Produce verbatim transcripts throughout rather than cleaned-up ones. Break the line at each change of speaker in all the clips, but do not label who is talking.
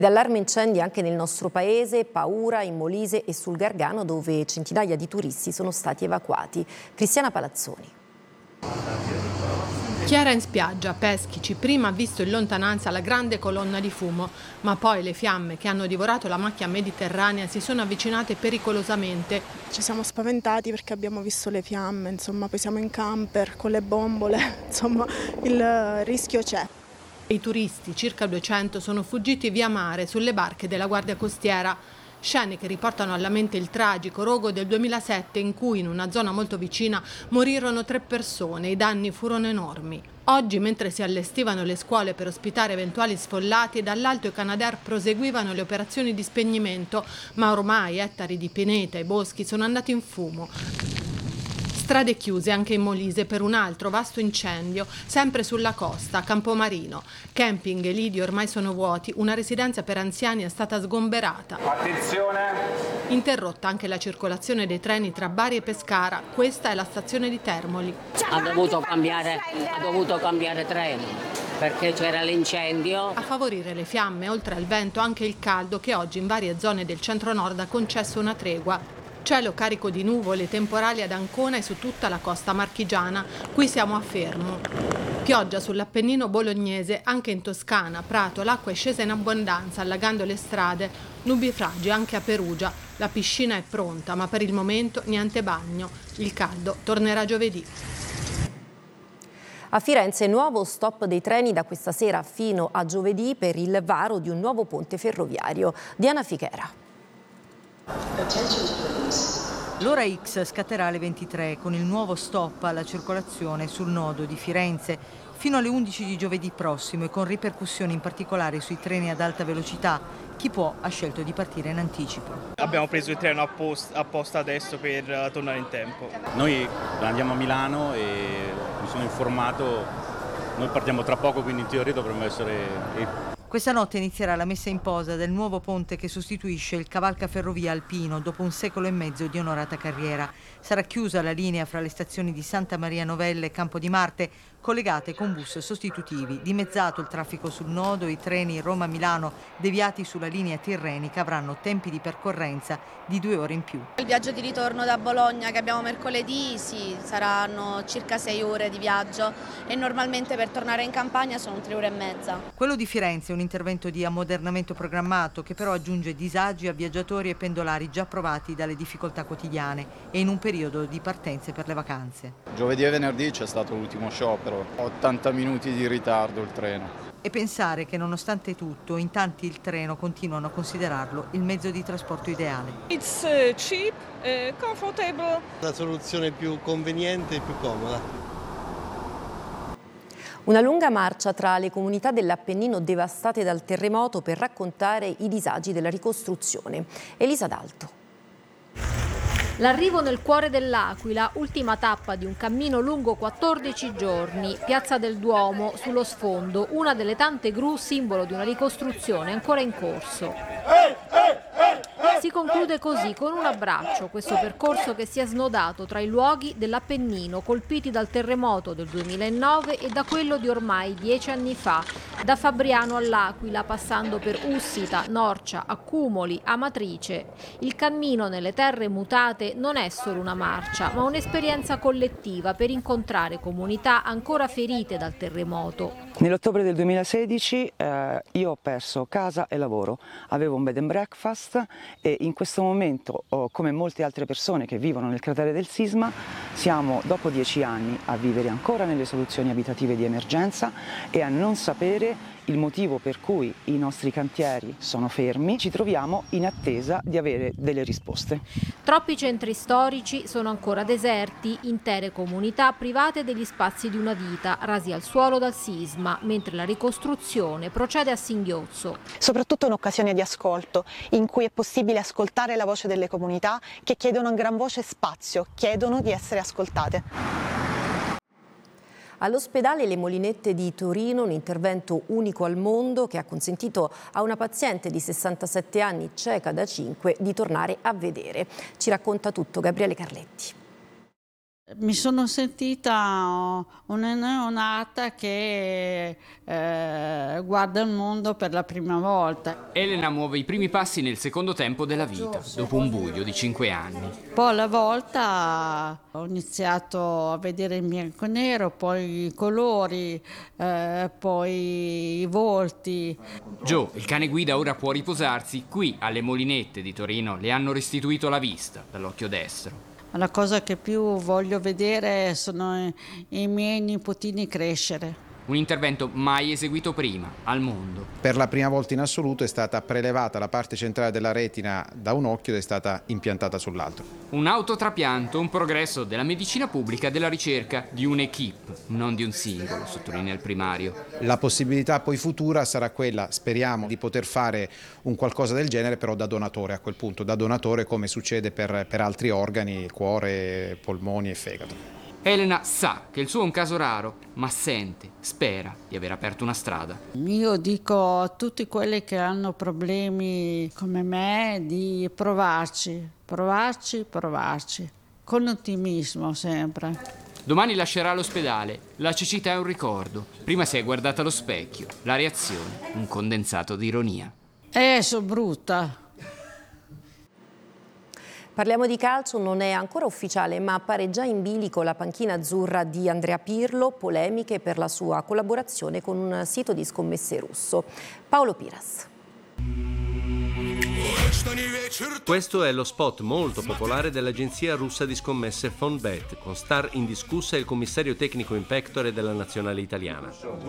Allarme incendi anche nel nostro paese, paura in Molise e sul Gargano dove centinaia di turisti sono stati evacuati. Cristiana Palazzoni.
Chiara in spiaggia, Peschici, prima ha visto in lontananza la grande colonna di fumo, ma poi le fiamme che hanno divorato la macchia mediterranea si sono avvicinate pericolosamente.
Ci siamo spaventati perché abbiamo visto le fiamme, insomma, poi siamo in camper con le bombole, insomma il rischio c'è.
I turisti, circa duecento, sono fuggiti via mare sulle barche della Guardia Costiera. Scene che riportano alla mente il tragico rogo del duemilasette in cui in una zona molto vicina morirono tre persone e i danni furono enormi. Oggi, mentre si allestivano le scuole per ospitare eventuali sfollati, dall'alto i Canadair proseguivano le operazioni di spegnimento, ma ormai ettari di pineta e boschi sono andati in fumo. Strade chiuse anche in Molise per un altro vasto incendio, sempre sulla costa, a Campomarino. Camping e lidi ormai sono vuoti, una residenza per anziani è stata sgomberata.
Attenzione!
Interrotta anche la circolazione dei treni tra Bari e Pescara, questa è la stazione di Termoli.
Ha dovuto cambiare, ha dovuto cambiare treno perché c'era l'incendio.
A favorire le fiamme, oltre al vento, anche il caldo che oggi in varie zone del centro-nord ha concesso una tregua. Cielo carico di nuvole, temporali ad Ancona e su tutta la costa marchigiana. Qui siamo a Fermo. Pioggia sull'Appennino bolognese, anche in Toscana, Prato, l'acqua è scesa in abbondanza, allagando le strade. Nubifragi anche a Perugia. La piscina è pronta, ma per il momento niente bagno. Il caldo tornerà giovedì.
A Firenze nuovo stop dei treni da questa sera fino a giovedì per il varo di un nuovo ponte ferroviario. Diana Fichera.
L'ora X scatterà alle ventitré con il nuovo stop alla circolazione sul nodo di Firenze fino alle undici di giovedì prossimo e con ripercussioni in particolare sui treni ad alta velocità. Chi può ha scelto di partire in anticipo.
Abbiamo preso il treno apposta, apposta adesso per uh, tornare in tempo.
Noi andiamo a Milano e mi sono informato, noi partiamo tra poco, quindi in teoria dovremmo essere...
Questa notte inizierà la messa in posa del nuovo ponte che sostituisce il cavalcaferrovia alpino dopo un secolo e mezzo di onorata carriera. Sarà chiusa la linea fra le stazioni di Santa Maria Novella e Campo di Marte, collegate con bus sostitutivi. Dimezzato il traffico sul nodo, i treni Roma-Milano deviati sulla linea tirrenica avranno tempi di percorrenza di due ore in più.
Il viaggio di ritorno da Bologna che abbiamo mercoledì, sì, saranno circa sei ore di viaggio e normalmente per tornare in Campania sono tre ore e mezza.
Quello di Firenze è un intervento di ammodernamento programmato che però aggiunge disagi a viaggiatori e pendolari già provati dalle difficoltà quotidiane e in un periodo di partenze per le vacanze.
Giovedì e venerdì c'è stato l'ultimo sciopero, ottanta minuti di ritardo il treno.
E pensare che nonostante tutto in tanti il treno continuano a considerarlo il mezzo di trasporto ideale.
It's uh, cheap, uh, comfortable.
La soluzione più conveniente e più comoda.
Una lunga marcia tra le comunità dell'Appennino devastate dal terremoto per raccontare i disagi della ricostruzione. Elisa D'Alto.
L'arrivo nel cuore dell'Aquila, ultima tappa di un cammino lungo quattordici giorni, Piazza del Duomo, sullo sfondo, una delle tante gru simbolo di una ricostruzione ancora in corso. Si conclude così, con un abbraccio, questo percorso che si è snodato tra i luoghi dell'Appennino colpiti dal terremoto del duemilanove e da quello di ormai dieci anni fa, da Fabriano all'Aquila, passando per Ussita, Norcia, Accumoli, Amatrice. Il cammino nelle terre mutate non è solo una marcia, ma un'esperienza collettiva per incontrare comunità ancora ferite dal terremoto.
Nell'ottobre del duemilasedici eh, io ho perso casa e lavoro, avevo un bed and breakfast e in questo momento, oh, come molte altre persone che vivono nel cratere del sisma, siamo dopo dieci anni a vivere ancora nelle soluzioni abitative di emergenza e a non sapere il motivo per cui i nostri cantieri sono fermi. Ci troviamo in attesa di avere delle risposte.
Troppi centri storici sono ancora deserti, intere comunità private degli spazi di una vita, rasi al suolo dal sisma, mentre la ricostruzione procede a singhiozzo.
Soprattutto un'occasione di ascolto, in cui è possibile ascoltare la voce delle comunità che chiedono a gran voce spazio, chiedono di essere ascoltate.
All'ospedale Le Molinette di Torino un intervento unico al mondo che ha consentito a una paziente di sessantasette anni, cieca da cinque, di tornare a vedere. Ci racconta tutto Gabriele Carletti.
Mi sono sentita una neonata che eh, guarda il mondo per la prima volta.
Elena muove i primi passi nel secondo tempo della vita, dopo un buio di cinque anni.
Poi alla volta ho iniziato a vedere il bianco e nero, poi i colori, eh, poi i volti.
Joe, il cane guida, ora può riposarsi. Qui, alle Molinette di Torino, le hanno restituito la vista dall'occhio destro.
La cosa che più voglio vedere sono i, i miei nipotini crescere.
Un intervento mai eseguito prima al mondo.
Per la prima volta in assoluto è stata prelevata la parte centrale della retina da un occhio ed è stata impiantata sull'altro.
Un autotrapianto, un progresso della medicina pubblica e della ricerca di un'equipe, non di un singolo, sottolinea il primario.
La possibilità poi futura sarà quella, speriamo, di poter fare un qualcosa del genere, però da donatore a quel punto, da donatore come succede per, per altri organi, cuore, polmoni e fegato.
Elena sa che il suo è un caso raro, ma sente, spera di aver aperto una strada.
Io dico a tutti quelli che hanno problemi come me di provarci, provarci, provarci, con ottimismo sempre.
Domani lascerà l'ospedale, la cecità è un ricordo. Prima si è guardata allo specchio, la reazione, un condensato di ironia.
Eh, sono brutta.
Parliamo di calcio, non è ancora ufficiale, ma appare già in bilico la panchina azzurra di Andrea Pirlo, polemiche per la sua collaborazione con un sito di scommesse russo. Paolo Piras.
Questo è lo spot molto popolare dell'agenzia russa di scommesse Fonbet, con star indiscussa e il commissario tecnico in pectore della nazionale italiana.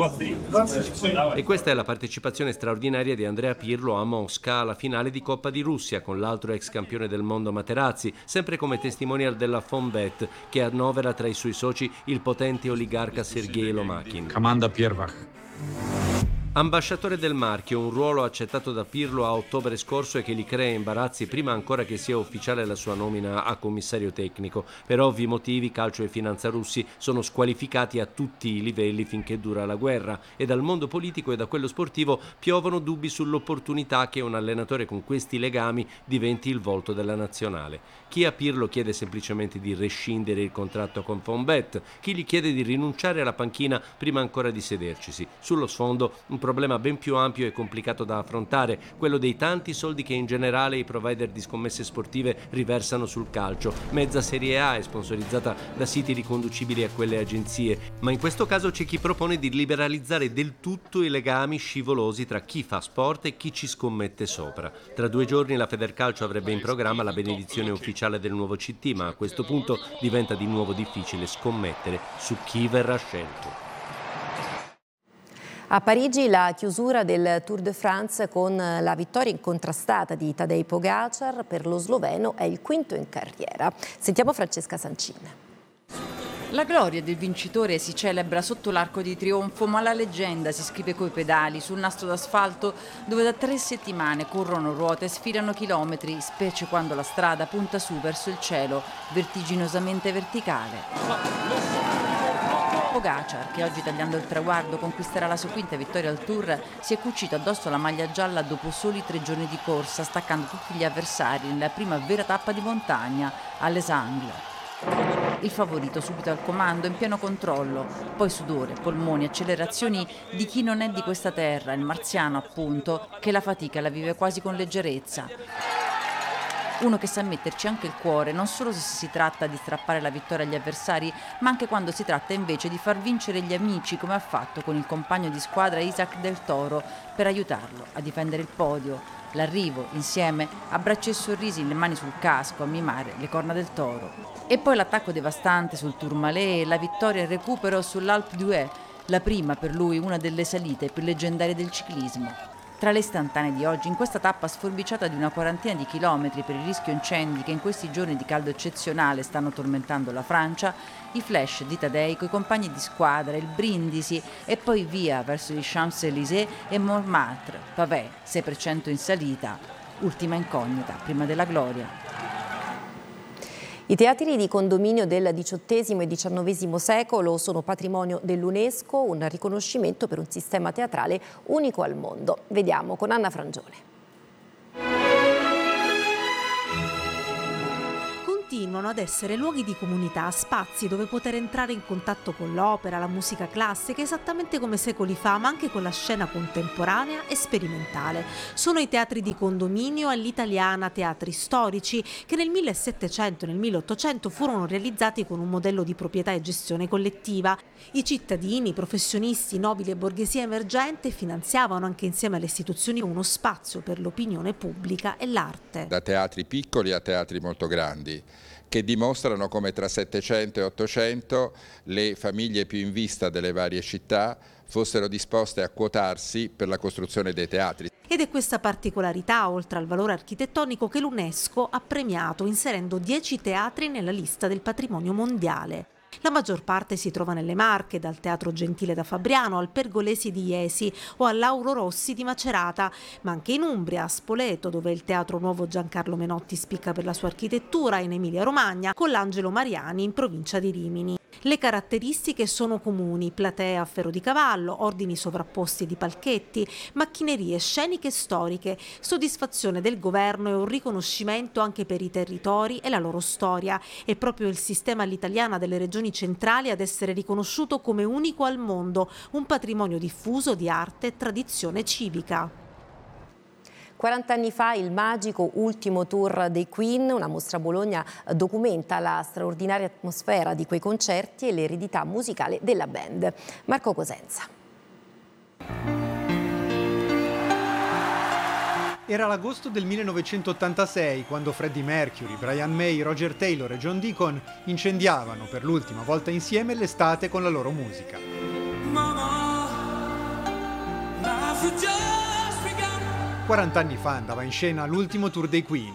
E questa è la partecipazione straordinaria di Andrea Pirlo a Mosca alla finale di Coppa di Russia con l'altro ex campione del mondo Materazzi, sempre come testimonial della Fonbet, che annovera tra i suoi soci il potente oligarca Sergei Lomakin.
Команда первых.
Ambasciatore del marchio, un ruolo accettato da Pirlo a ottobre scorso e che gli crea imbarazzi prima ancora che sia ufficiale la sua nomina a commissario tecnico. Per ovvi motivi calcio e finanza russi sono squalificati a tutti i livelli finché dura la guerra e dal mondo politico e da quello sportivo piovono dubbi sull'opportunità che un allenatore con questi legami diventi il volto della nazionale. Chi a Pirlo chiede semplicemente di rescindere il contratto con Fonbet, chi gli chiede di rinunciare alla panchina prima ancora di sedercisi. Sullo sfondo un problema ben più ampio e complicato da affrontare, quello dei tanti soldi che in generale i provider di scommesse sportive riversano sul calcio. Mezza Serie A è sponsorizzata da siti riconducibili a quelle agenzie, ma in questo caso c'è chi propone di liberalizzare del tutto i legami scivolosi tra chi fa sport e chi ci scommette sopra. Tra due giorni la Federcalcio avrebbe in programma la benedizione ufficiale del nuovo C T, ma a questo punto diventa di nuovo difficile scommettere su chi verrà scelto.
A Parigi la chiusura del Tour de France con la vittoria incontrastata di Tadej Pogacar, per lo sloveno è il quinto in carriera. Sentiamo Francesca Sancin.
La gloria del vincitore si celebra sotto l'arco di trionfo, ma la leggenda si scrive coi pedali sul nastro d'asfalto dove da tre settimane corrono ruote e sfilano chilometri, specie quando la strada punta su verso il cielo, vertiginosamente verticale. Pogacar, che oggi tagliando il traguardo conquisterà la sua quinta vittoria al Tour, si è cucito addosso la maglia gialla dopo soli tre giorni di corsa, staccando tutti gli avversari nella prima vera tappa di montagna, Les Angles. Il favorito subito al comando, in pieno controllo, poi sudore, polmoni, accelerazioni di chi non è di questa terra, il marziano appunto, che la fatica la vive quasi con leggerezza. Uno che sa metterci anche il cuore, non solo se si tratta di strappare la vittoria agli avversari, ma anche quando si tratta invece di far vincere gli amici, come ha fatto con il compagno di squadra Isaac Del Toro, per aiutarlo a difendere il podio. L'arrivo, insieme, abbracci e sorrisi, le mani sul casco, a mimare le corna del toro. E poi l'attacco devastante sul Tourmalet e la vittoria e il recupero sull'Alpe d'Huez, la prima per lui una delle salite più leggendarie del ciclismo. Tra le istantanee di oggi, in questa tappa sforbiciata di una quarantina di chilometri per il rischio incendi che in questi giorni di caldo eccezionale stanno tormentando la Francia, i flash di Tadej coi compagni di squadra, il brindisi e poi via verso gli Champs-Élysées e Montmartre, Pavé, sei per cento in salita, ultima incognita prima della gloria.
I teatri di condominio del diciottesimo e diciannovesimo secolo sono patrimonio dell'UNESCO, un riconoscimento per un sistema teatrale unico al mondo. Vediamo con Anna Frangione.
Con
continuano ad essere luoghi di comunità, spazi dove poter entrare in contatto con l'opera, la musica classica, esattamente come secoli fa, ma anche con la scena contemporanea e sperimentale. Sono i teatri di condominio all'italiana, teatri storici, che nel millesettecento e nel milleottocento furono realizzati con un modello di proprietà e gestione collettiva. I cittadini, professionisti, nobili e borghesia emergente finanziavano anche insieme alle istituzioni uno spazio per l'opinione pubblica e l'arte.
Da teatri piccoli a teatri molto grandi, che dimostrano come tra Settecento e Ottocento le famiglie più in vista delle varie città fossero disposte a quotarsi per la costruzione dei teatri.
Ed è questa particolarità, oltre al valore architettonico, che l'UNESCO ha premiato inserendo dieci teatri nella lista del patrimonio mondiale. La maggior parte si trova nelle Marche, dal Teatro Gentile da Fabriano al Pergolesi di Jesi o all'Auro Rossi di Macerata, ma anche in Umbria, a Spoleto, dove il Teatro Nuovo Giancarlo Menotti spicca per la sua architettura, in Emilia-Romagna, con l'Angelo Mariani in provincia di Rimini. Le caratteristiche sono comuni: platee a ferro di cavallo, ordini sovrapposti di palchetti, macchinerie sceniche e storiche, soddisfazione del governo e un riconoscimento anche per i territori e la loro storia. È proprio il sistema all'italiana delle regioni centrali ad essere riconosciuto come unico al mondo, un patrimonio diffuso di arte e tradizione civica.
quaranta anni fa il magico ultimo tour dei Queen, una mostra a Bologna documenta la straordinaria atmosfera di quei concerti e l'eredità musicale della band. Marco Cosenza.
Era l'agosto del millenovecentottantasei quando Freddie Mercury, Brian May, Roger Taylor e John Deacon incendiavano per l'ultima volta insieme l'estate con la loro musica. quaranta anni fa andava in scena l'ultimo tour dei Queen.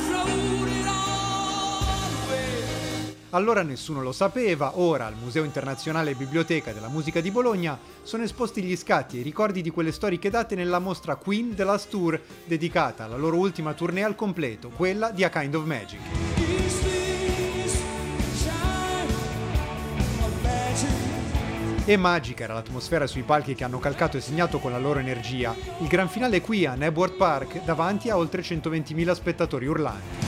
Allora nessuno lo sapeva, ora al Museo Internazionale Biblioteca della Musica di Bologna sono esposti gli scatti e i ricordi di quelle storiche date nella mostra Queen The Last Tour, dedicata alla loro ultima tournée al completo, quella di A Kind of Magic. E magica era l'atmosfera sui palchi che hanno calcato e segnato con la loro energia. Il gran finale qui a Knebworth Park, davanti a oltre centoventimila spettatori urlanti.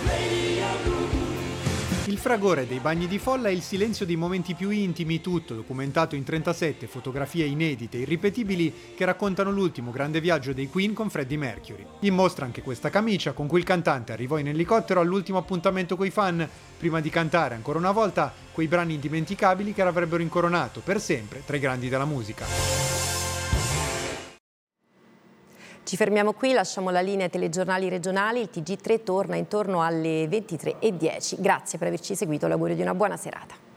Il fragore dei bagni di folla e il silenzio dei momenti più intimi, tutto documentato in trentasette fotografie inedite e irripetibili che raccontano l'ultimo grande viaggio dei Queen con Freddie Mercury. In mostra anche questa camicia con cui il cantante arrivò in elicottero all'ultimo appuntamento coi fan, prima di cantare ancora una volta quei brani indimenticabili che l'avrebbero incoronato per sempre tra i grandi della musica.
Ci fermiamo qui, lasciamo la linea ai telegiornali regionali, il T G tre torna intorno alle ventitré e dieci. Grazie per averci seguito, l'augurio di una buona serata.